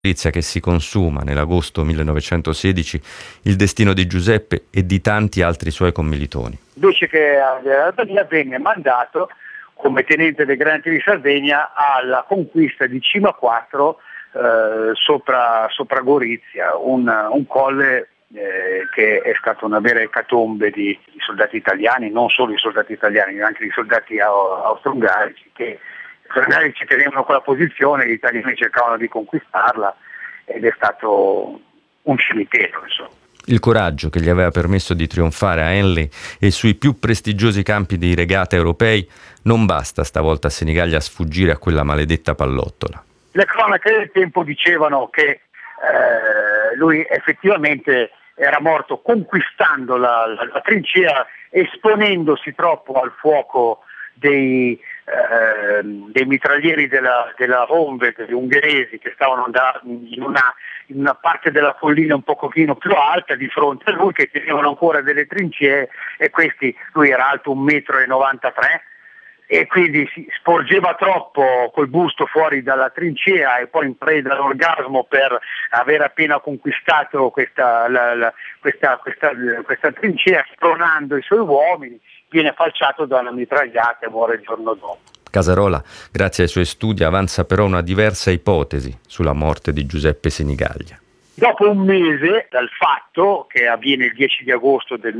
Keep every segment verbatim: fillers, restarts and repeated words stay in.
notizia che si consuma nell'agosto millenovecentosedici il destino di Giuseppe e di tanti altri suoi commilitoni. Invece che all'Albania venne mandato come tenente dei Granati di Sardegna alla conquista di Cima quattro eh, sopra, sopra Gorizia, un, un colle eh, che è stata una vera ecatombe di, di soldati italiani, non solo di soldati italiani, ma anche di soldati austro-ungarici che i ci tenevano quella posizione, gli italiani cercavano di conquistarla ed è stato un cimitero, insomma. Il coraggio che gli aveva permesso di trionfare a Henley e sui più prestigiosi campi di regata europei non basta stavolta a Senigallia a sfuggire a quella maledetta pallottola. Le cronache del tempo dicevano che eh, lui effettivamente era morto conquistando la, la, la trincea, esponendosi troppo al fuoco dei Eh, dei mitraglieri della, della Honved, degli ungheresi che stavano da, in, una, in una parte della collina un pochino più alta di fronte a lui, che tenevano ancora delle trincee, e questi, lui era alto un metro e novantatré e quindi si sporgeva troppo col busto fuori dalla trincea e poi in preda all'orgasmo per aver appena conquistato questa, la, la, questa, questa, questa trincea, spronando i suoi uomini, viene falciato da una mitragliata e muore il giorno dopo. Casarola, grazie ai suoi studi, avanza però una diversa ipotesi sulla morte di Giuseppe Senigallia. Dopo un mese dal fatto, che avviene il dieci di agosto del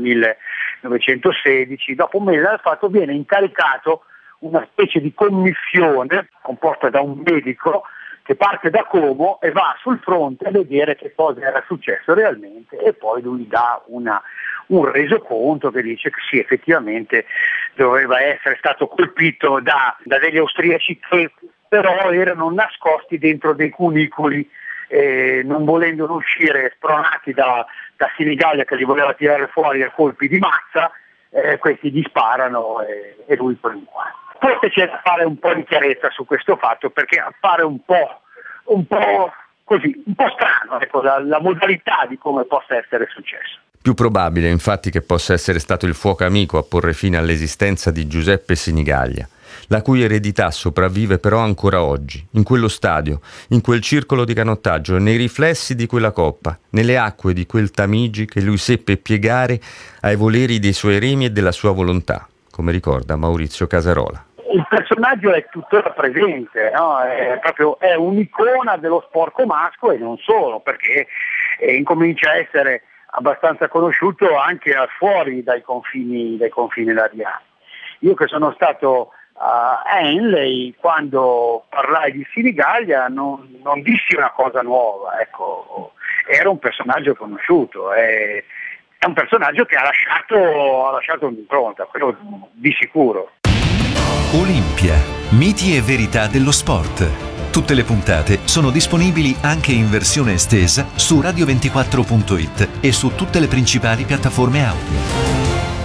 millenovecentosedici, dopo un mese dal fatto viene incaricato una specie di commissione composta da un medico che parte da Como e va sul fronte a vedere che cosa era successo realmente, e poi lui dà una, un resoconto che dice che sì, effettivamente doveva essere stato colpito da, da degli austriaci che però erano nascosti dentro dei cunicoli, eh, non volendo uscire, spronati da, da Senigallia che li voleva tirare fuori a colpi di mazza, eh, questi gli sparano e, e lui poi muore. Forse c'è da fare un po' di chiarezza su questo fatto, perché appare un po', un po' così, un po' strano, ecco, la, la modalità di come possa essere successo. Più probabile infatti che possa essere stato il fuoco amico a porre fine all'esistenza di Giuseppe Senigallia, la cui eredità sopravvive però ancora oggi, in quello stadio, in quel circolo di canottaggio, nei riflessi di quella coppa, nelle acque di quel Tamigi che lui seppe piegare ai voleri dei suoi remi e della sua volontà, come ricorda Maurizio Casarola. Il personaggio è tuttora presente, no? È proprio è un'icona dello sport comasco e non solo, perché eh, incomincia a essere abbastanza conosciuto anche al fuori dai confini, dai confini lariani. Io che sono stato a Henley, quando parlai di Senigallia non, non dissi una cosa nuova, ecco, era un personaggio conosciuto, è, è un personaggio che ha lasciato, ha lasciato un'impronta, quello di sicuro. Olimpia, miti e verità dello sport. Tutte le puntate sono disponibili anche in versione estesa su radio ventiquattro punto it e su tutte le principali piattaforme audio.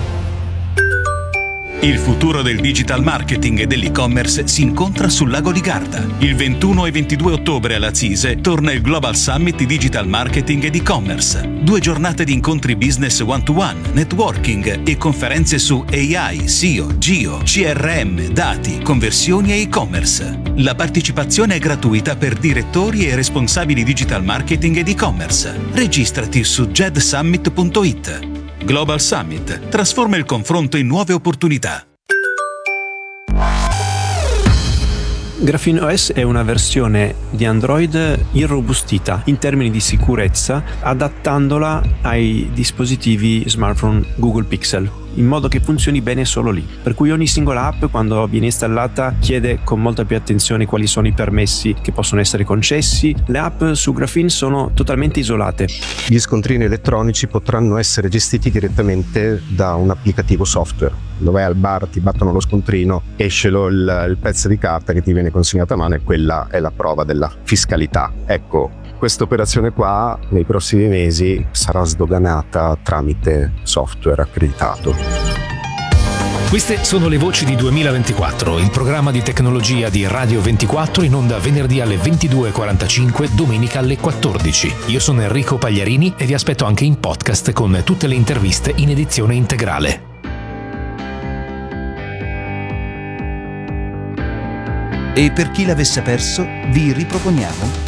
Il futuro del digital marketing e dell'e-commerce si incontra sul lago di Garda. Il ventuno e ventidue ottobre alla CISE torna il Global Summit Digital Marketing ed e-commerce. Due giornate di incontri business one-to-one, networking e conferenze su A I, S E O, Geo, C R M, dati, conversioni e e-commerce. La partecipazione è gratuita per direttori e responsabili digital marketing ed e-commerce. Registrati su jedsummit punto it. Global Summit trasforma il confronto in nuove opportunità. Graphene O S è una versione di Android irrobustita in termini di sicurezza, adattandola ai dispositivi smartphone Google Pixel, in modo che funzioni bene solo lì. Per cui ogni singola app, quando viene installata, chiede con molta più attenzione quali sono i permessi che possono essere concessi. Le app su Graphene sono totalmente isolate. Gli scontrini elettronici potranno essere gestiti direttamente da un applicativo software. Dove al bar ti battono lo scontrino, esce lo, il, il pezzo di carta che ti viene consegnato a mano e quella è la prova della fiscalità. Ecco, questa operazione qua nei prossimi mesi sarà sdoganata tramite software accreditato. Queste sono le voci di duemilaventiquattro, il programma di tecnologia di Radio ventiquattro, in onda venerdì alle ventidue e quarantacinque, domenica alle quattordici. Io sono Enrico Pagliarini e vi aspetto anche in podcast con tutte le interviste in edizione integrale. E per chi l'avesse perso, vi riproponiamo